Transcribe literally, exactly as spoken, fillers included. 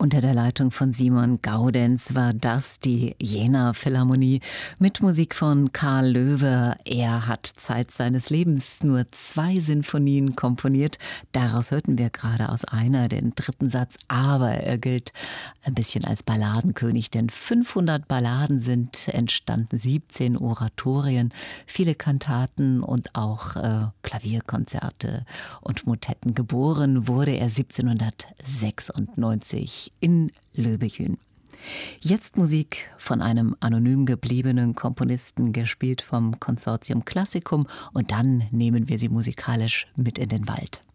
Unter der Leitung von Simon Gaudenz war das die Jena Philharmonie mit Musik von Karl Loewe. Er hat Zeit seines Lebens nur zwei Sinfonien komponiert. Daraus hörten wir gerade aus einer den dritten Satz. Aber er gilt ein bisschen als Balladenkönig, denn fünfhundert Balladen sind entstanden, siebzehn Oratorien, viele Kantaten und auch äh, Klavierkonzerte und Motetten. Geboren wurde er siebzehnhundertsechsundneunzig in Löbejün. Jetzt Musik von einem anonym gebliebenen Komponisten, gespielt vom Consortium Classicum, und dann nehmen wir sie musikalisch mit in den Wald.